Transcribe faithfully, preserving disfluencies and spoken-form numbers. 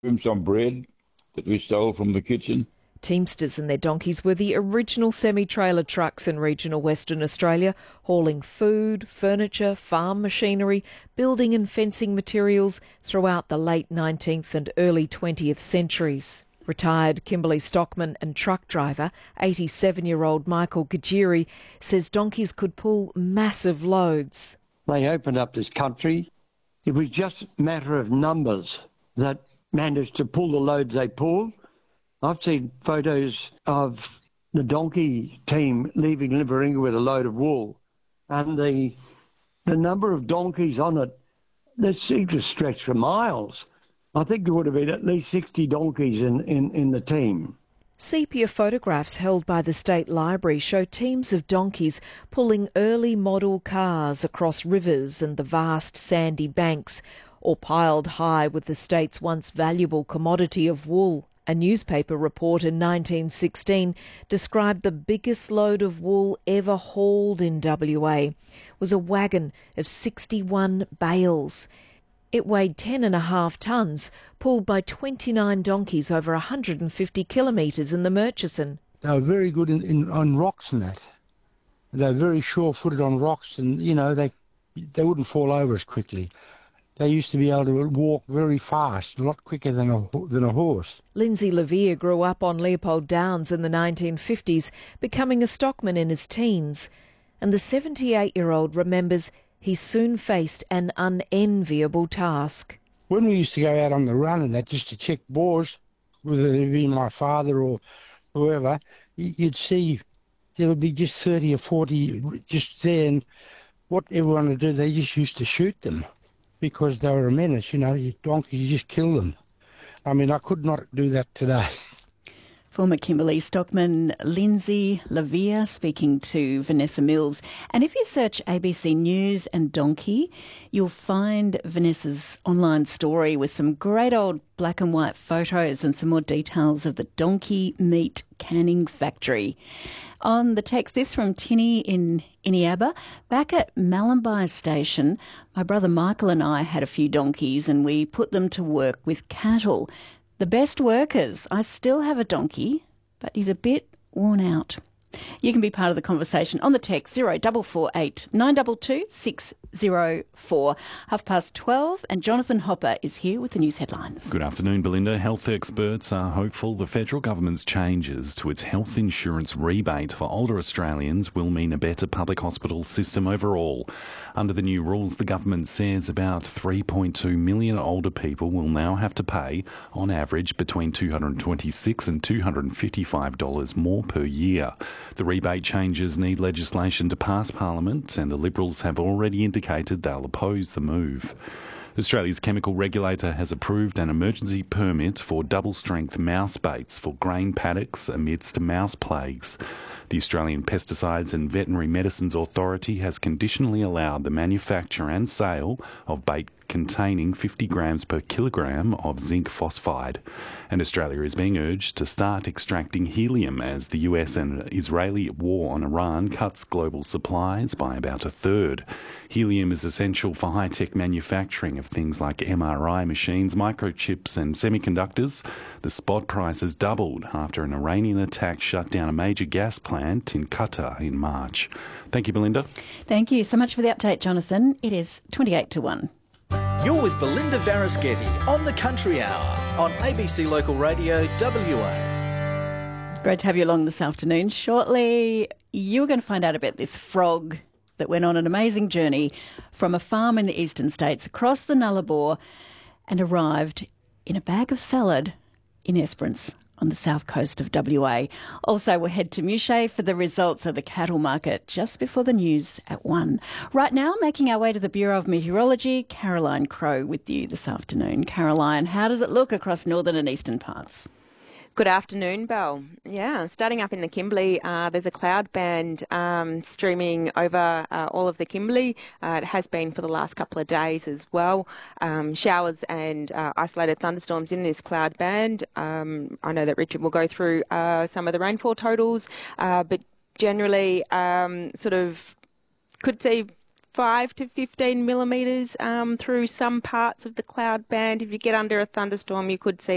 some bread that we stole from the kitchen. Teamsters and their donkeys were the original semi-trailer trucks in regional Western Australia, hauling food, furniture, farm machinery, building and fencing materials throughout the late nineteenth and early twentieth centuries. Retired Kimberley stockman and truck driver, eighty-seven-year-old Michael Gajiri, says donkeys could pull massive loads. They opened up this country. It was just a matter of numbers that managed to pull the loads they pulled. I've seen photos of the donkey team leaving Liveringa with a load of wool, and the the number of donkeys on it, they seem to stretch for miles. I think there would have been at least sixty donkeys in, in, in the team. Sepia photographs held by the State Library show teams of donkeys pulling early model cars across rivers and the vast sandy banks, or piled high with the state's once valuable commodity of wool. A newspaper report in nineteen sixteen described the biggest load of wool ever hauled in W A was a wagon of sixty-one bales. It weighed ten and a half tonnes, pulled by twenty-nine donkeys over one hundred fifty kilometres in the Murchison. They were very good in, in, on rocks and that. They were very sure-footed on rocks, and, you know, they they wouldn't fall over as quickly. They used to be able to walk very fast, a lot quicker than a, than a horse. Lindsay Levere grew up on Leopold Downs in the nineteen fifties, becoming a stockman in his teens. And the seventy-eight-year-old remembers he soon faced an unenviable task. When we used to go out on the run and that, just to check boars, whether it be my father or whoever, you'd see there would be just thirty or forty just there, and what everyone would do, they just used to shoot them. Because they were a menace, you know, you donkeys, you just kill them. I mean, I could not do that today. Former Kimberley stockman Lindsay Levere speaking to Vanessa Mills. And if you search A B C News and donkey, you'll find Vanessa's online story with some great old black and white photos and some more details of the donkey meat canning factory. On the text, this from Tinny in Iniaba. Back at Malumbi Station, my brother Michael and I had a few donkeys and we put them to work with cattle. The best workers. I still have a donkey, but he's a bit worn out. You can be part of the conversation on the text zero four four eight nine two two six zero four. Half past twelve, and Jonathan Hopper is here with the news headlines. Good afternoon, Belinda. Health experts are hopeful the federal government's changes to its health insurance rebate for older Australians will mean a better public hospital system overall. Under the new rules, the government says about three point two million older people will now have to pay, on average, between two hundred twenty-six dollars and two hundred fifty-five dollars more per year. The rebate changes need legislation to pass Parliament, and the Liberals have already indicated they'll oppose the move. Australia's chemical regulator has approved an emergency permit for double-strength mouse baits for grain paddocks amidst mouse plagues. The Australian Pesticides and Veterinary Medicines Authority has conditionally allowed the manufacture and sale of bait containing fifty grams per kilogram of zinc phosphide. And Australia is being urged to start extracting helium as the U S and Israeli war on Iran cuts global supplies by about a third. Helium is essential for high-tech manufacturing of things like M R I machines, microchips and semiconductors. The spot price has doubled after an Iranian attack shut down a major gas plant in Qatar in March. Thank you, Belinda. Thank you so much for the update, Jonathan. It is twenty-eight to one. You're with Belinda Varaschetti on the Country Hour on A B C Local Radio W A. It's great to have you along this afternoon. Shortly, you're going to find out about this frog that went on an amazing journey from a farm in the eastern states across the Nullarbor and arrived in a bag of salad in Esperance on the south coast of W A. Also, we'll head to Muche for the results of the cattle market just before the news at one. Right now, making our way to the Bureau of Meteorology, Caroline Crowe with you this afternoon. Caroline, how does it look across northern and eastern parts? Good afternoon, Belle. Yeah, starting up in the Kimberley, uh, there's a cloud band um, streaming over uh, all of the Kimberley. Uh, it has been for the last couple of days as well. Um, showers and uh, isolated thunderstorms in this cloud band. Um, I know that Richard will go through uh, some of the rainfall totals, uh, but generally um, sort of could see five to fifteen millimetres um, through some parts of the cloud band. If you get under a thunderstorm, you could see